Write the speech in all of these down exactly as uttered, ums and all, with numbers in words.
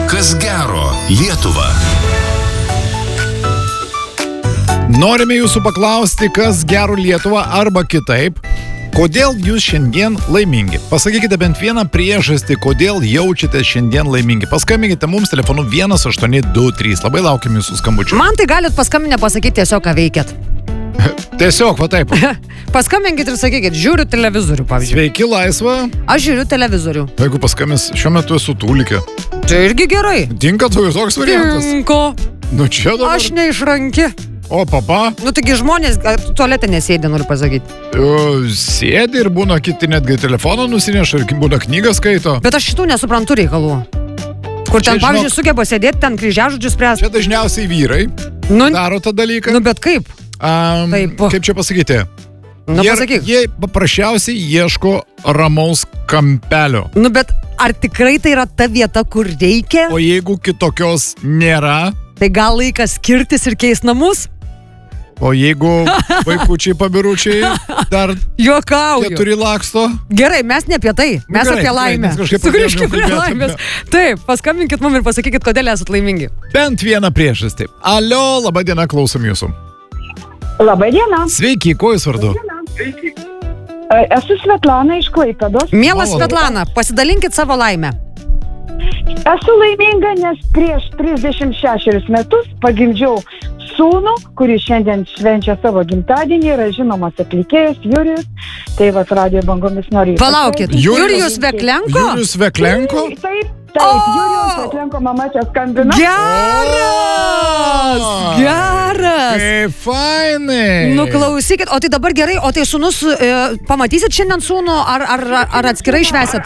Kas gero Lietuva. Norime jūsų paklausti, kas gero Lietuvą arba kitaip. Kodėl jūs šiandien laimingi? Pasakykite bent vieną priežastį, kodėl jaučiate šiandien laimingi. Paskambinkite mums telefonu vienas aštuoni du trys. Labai laukiam jūsų skambučių. Man tai galit paskambinę pasakyti tiesiog, ką veikiat. Tiesiog, va taip. Paskambinkit ir sakykit, žiūriu televizorių, pavyzdžiui. Sveiki, Laisva. Aš žiūriu televizorių. Jeigu paskambins, šiuo metu esu tūlikė. Tai irgi gerai. Tinka tu toks variantas. Tinko. Nu čia dabar. Aš neišranki. O, papa? Nu, taigi žmonės tualete nesėdė, noriu pasakyti. O, sėdi ir būna kiti netgi telefoną nusineša ir būna knygą skaito. Bet aš šitų nesuprantu reikalų. Kur ten, Čia, pavyzdžiui, žinok, sugeba sėdėti, ten kryžiažodžius spręs. Čia dažniausiai vyrai Nu, daro tą dalyką. nu bet kaip? Um, taip. Kaip čia pasakyti? Nu, jie, pasakyk. jie paprasčiausiai ieško ramaus kampelio. Nu, bet ar tikrai tai yra ta vieta, kur reikia? O jeigu kitokios nėra, Tai gal laikas skirtis ir keis namus? o jeigu vaikučiai pabiručiai dar Juokauju. keturi laksto, Gerai, mes ne apie tai, mes gerai, apie gerai, laimę. mes kažkaip Sugrįžkime prie pradėjome laimės. kalbėti Taip, paskambinkit mums ir pasakykit, kodėl esat laimingi. bent vieną priežastį. Alio, laba diena, klausom jūsų. Labai diena. Sveiki, kuo jūs vardu? Esu Svetlana iš Klaipėdos. Mielas Malonu. Svetlana, pasidalinkit savo laimę. Esu laiminga, nes prieš trisdešimt šešerius metus pagimdžiau sūnų, kuris šiandien švenčia savo gimtadienį, yra žinomas atlikėjas Jurijus. Tai vas radijo bangomis noriu. Palaukit, Jurijus- Jurijus Veklenko? Jurijus Veklenko? Taip, taip, O! Jurijus Veklenko mama čia skambina. Geras! Geras! Kaip fainai. Nu klausykit, o tai dabar gerai, o tai sūnus, e, pamatysit šiandien sūnų, ar, ar, ar atskirai švesit?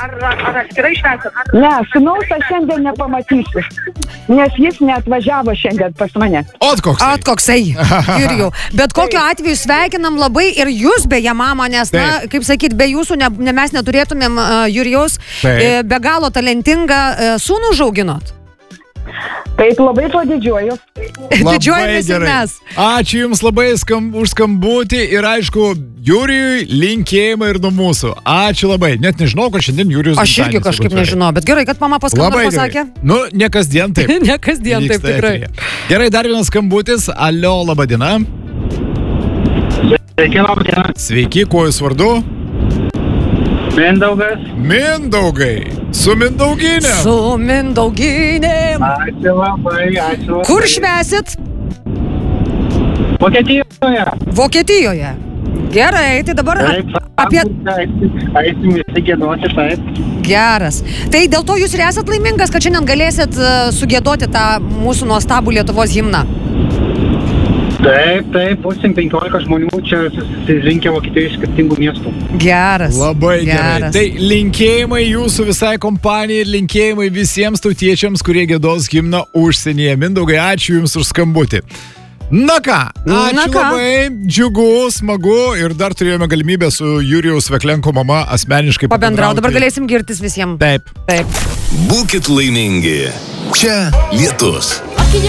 Ne, sūnaus aš šiandien nepamatysiu, nes jis neatvažiavo šiandien pas mane. Ot koks. At koksai, Jurijau. Bet kokiu atveju sveikinam labai ir jūs beje, mama, nes, na, Taip. kaip sakyt, be jūsų ne, ne, mes neturėtumėm uh, Jurijaus Taip. e, be galo talentingą e, sūnų užauginot. Taip, labai to didžiuoju. Labai Didžiuojamės ir gerai. mes. Ačiū Jums labai skam, už skambutį ir aišku, Jurijui linkėjimai ir nuo mūsų. Ačiū labai. Net nežinau, kad šiandien Jurijus Aš irgi gimtadienis kažkaip turbūt nežinau, bet gerai, kad mama paskambino Labai ir pasakė. gerai. Nu, ne kasdien taip. Ne kasdien taip Vyksta tikrai. eteryje. Gerai, dar vienas skambutis. Alio, laba diena. Sveiki, laba diena. Sveiki, kuo Jūs vardu? Mindaugas. Mindaugai. Su Mindauginė. Su Mindauginėm. Ačiū labai, ačiū. labai. Kur švesit? Vokietijoje. Vokietijoje. Gerai, tai dabar Taip, apie... Aisim visi giedoti, taip. Geras. Tai dėl to jūs ir esat laimingas, kad šiandien galėsit uh, sugiedoti tą mūsų nuostabų Lietuvos himną. Taip, taip, būsim penkiolika žmonių čia susirinkę Vokietijoje iš skirtingų miestų. Geras. Labai gerai. geras. Tai linkėjimai jūsų visai kompanijai ir linkėjimai visiems tautiečiams, kurie giedos himną užsienyje. Mindaugai, ačiū Jums už skambutį. Na ką, ačiū Na ką? labai, džiugu, smagu ir dar turėjome galimybę su Jurijaus Veklenko mama asmeniškai Pabendrau, dabar galėsim girtis visiems. Taip. Taip. Būkit laimingi. Čia Lietus.